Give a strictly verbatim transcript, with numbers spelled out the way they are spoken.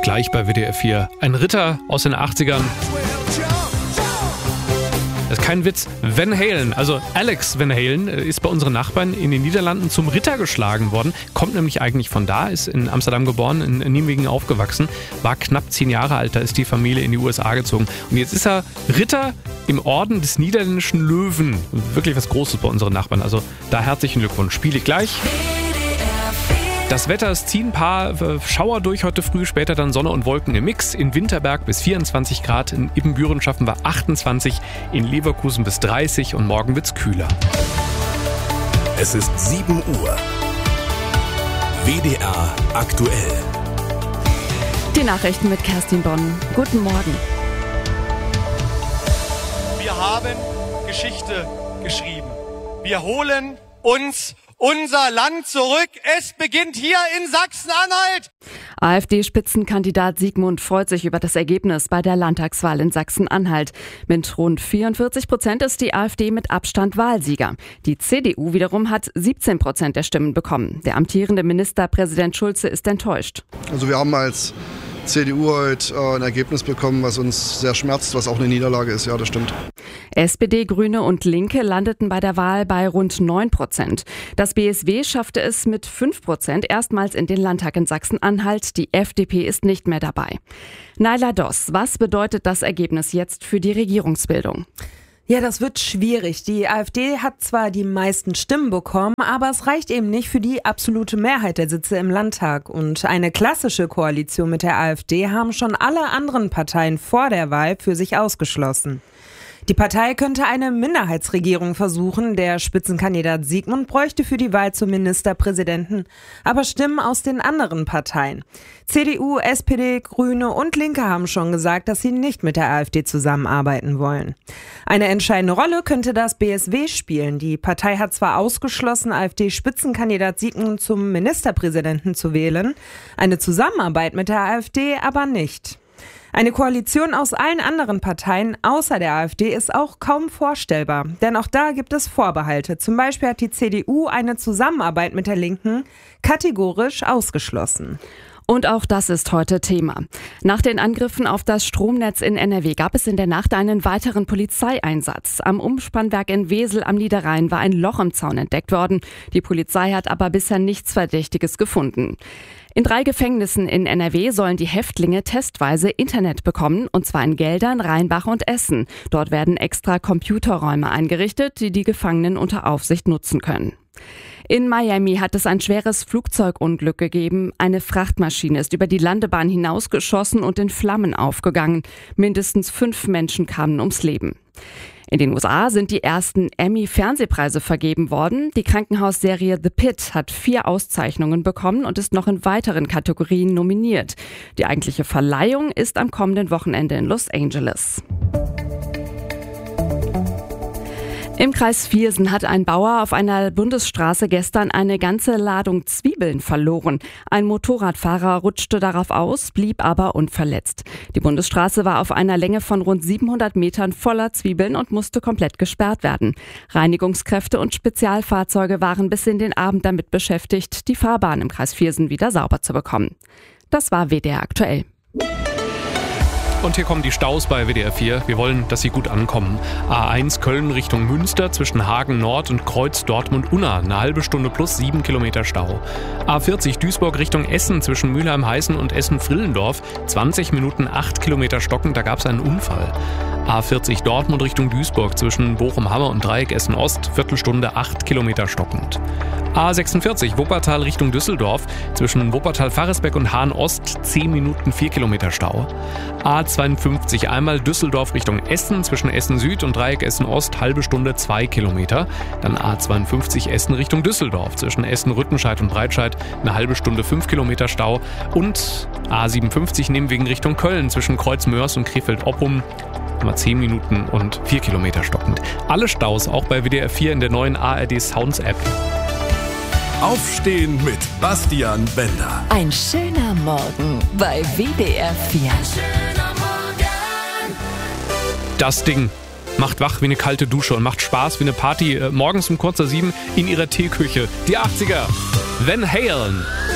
Gleich bei W D R vier. Ein Ritter aus den achtzigern. Das ist kein Witz. Van Halen, also Alex Van Halen, ist bei unseren Nachbarn in den Niederlanden zum Ritter geschlagen worden. Kommt nämlich eigentlich von da, ist in Amsterdam geboren, in Nijmegen aufgewachsen, war knapp zehn Jahre alt, da ist die Familie in die U S A gezogen. Und jetzt ist er Ritter im Orden des niederländischen Löwen. Wirklich was Großes bei unseren Nachbarn. Also da herzlichen Glückwunsch. Spiele ich gleich. Das Wetter, es ziehen ein paar Schauer durch heute früh, später dann Sonne und Wolken im Mix. In Winterberg bis vierundzwanzig Grad, in Ibbenbüren schaffen wir achtundzwanzig, in Leverkusen bis dreißig und morgen wird's kühler. Es ist sieben Uhr. W D R aktuell. Die Nachrichten mit Kerstin Bonn. Guten Morgen. Wir haben Geschichte geschrieben. Wir holen uns unser Land zurück. Es beginnt hier in Sachsen-Anhalt. AfD-Spitzenkandidat Sigmund freut sich über das Ergebnis bei der Landtagswahl in Sachsen-Anhalt. Mit rund vierundvierzig Prozent ist die AfD mit Abstand Wahlsieger. Die C D U wiederum hat siebzehn Prozent der Stimmen bekommen. Der amtierende Ministerpräsident Schulze ist enttäuscht. Also wir haben als C D U heute äh, ein Ergebnis bekommen, was uns sehr schmerzt, was auch eine Niederlage ist. Ja, das stimmt. S P D, Grüne und Linke landeten bei der Wahl bei rund neun Prozent. Das B S W schaffte es mit fünf Prozent erstmals in den Landtag in Sachsen-Anhalt. Die F D P ist nicht mehr dabei. Naila Doss, was bedeutet das Ergebnis jetzt für die Regierungsbildung? Ja, das wird schwierig. Die AfD hat zwar die meisten Stimmen bekommen, aber es reicht eben nicht für die absolute Mehrheit der Sitze im Landtag. Und eine klassische Koalition mit der AfD haben schon alle anderen Parteien vor der Wahl für sich ausgeschlossen. Die Partei könnte eine Minderheitsregierung versuchen. Der Spitzenkandidat Sigmund bräuchte für die Wahl zum Ministerpräsidenten aber Stimmen aus den anderen Parteien. C D U, S P D, Grüne und Linke haben schon gesagt, dass sie nicht mit der AfD zusammenarbeiten wollen. Eine entscheidende Rolle könnte das B S W spielen. Die Partei hat zwar ausgeschlossen, AfD-Spitzenkandidat Sigmund zum Ministerpräsidenten zu wählen, eine Zusammenarbeit mit der AfD aber nicht. Eine Koalition aus allen anderen Parteien außer der AfD ist auch kaum vorstellbar, denn auch da gibt es Vorbehalte. Zum Beispiel hat die C D U eine Zusammenarbeit mit der Linken kategorisch ausgeschlossen. Und auch das ist heute Thema. Nach den Angriffen auf das Stromnetz in N R W gab es in der Nacht einen weiteren Polizeieinsatz. Am Umspannwerk in Wesel am Niederrhein war ein Loch im Zaun entdeckt worden. Die Polizei hat aber bisher nichts Verdächtiges gefunden. In drei Gefängnissen in N R W sollen die Häftlinge testweise Internet bekommen, und zwar in Geldern, Rheinbach und Essen. Dort werden extra Computerräume eingerichtet, die die Gefangenen unter Aufsicht nutzen können. In Miami hat es ein schweres Flugzeugunglück gegeben. Eine Frachtmaschine ist über die Landebahn hinausgeschossen und in Flammen aufgegangen. Mindestens fünf Menschen kamen ums Leben. In den U S A sind die ersten Emmy-Fernsehpreise vergeben worden. Die Krankenhausserie The Pitt hat vier Auszeichnungen bekommen und ist noch in weiteren Kategorien nominiert. Die eigentliche Verleihung ist am kommenden Wochenende in Los Angeles. Im Kreis Viersen hat ein Bauer auf einer Bundesstraße gestern eine ganze Ladung Zwiebeln verloren. Ein Motorradfahrer rutschte darauf aus, blieb aber unverletzt. Die Bundesstraße war auf einer Länge von rund siebenhundert Metern voller Zwiebeln und musste komplett gesperrt werden. Reinigungskräfte und Spezialfahrzeuge waren bis in den Abend damit beschäftigt, die Fahrbahn im Kreis Viersen wieder sauber zu bekommen. Das war W D R aktuell. Und hier kommen die Staus bei W D R vier. Wir wollen, dass sie gut ankommen. A eins Köln Richtung Münster zwischen Hagen Nord und Kreuz Dortmund-Unna. Eine halbe Stunde plus sieben Kilometer Stau. A vierzig Duisburg Richtung Essen zwischen Mülheim-Heißen und Essen-Frillendorf. zwanzig Minuten acht Kilometer stockend, da gab es einen Unfall. A vierzig Dortmund Richtung Duisburg zwischen Bochum-Hammer und Dreieck Essen-Ost. Viertelstunde acht Kilometer stockend. A sechsundvierzig Wuppertal Richtung Düsseldorf zwischen Wuppertal-Faresbeck und Hahn-Ost. zehn Minuten vier Kilometer Stau. A zweiundfünfzig einmal Düsseldorf Richtung Essen zwischen Essen Süd und Dreieck Essen Ost, halbe Stunde zwei Kilometer. Dann A zweiundfünfzig Essen Richtung Düsseldorf zwischen Essen Rüttenscheid und Breitscheid, eine halbe Stunde fünf Kilometer Stau. Und A siebenundfünfzig Nehmwegen Richtung Köln zwischen Kreuzmörs und Krefeld-Oppum, mal zehn Minuten und vier Kilometer stockend. Alle Staus auch bei W D R vier in der neuen A R D Sounds App. Aufstehen mit Bastian Bender. Ein schöner Morgen bei W D R vier. Das Ding macht wach wie eine kalte Dusche und macht Spaß wie eine Party äh, morgens um kurz nach sieben in ihrer Teeküche. Die achtziger. Van Halen.